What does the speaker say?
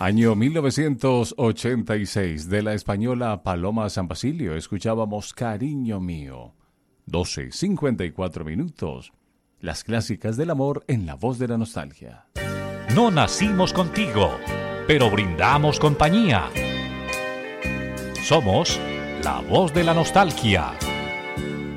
Año 1986, de la española Paloma San Basilio, escuchábamos Cariño Mío. 12:54. Las clásicas del amor en la voz de la nostalgia. No nacimos contigo, pero brindamos compañía. Somos la voz de la nostalgia.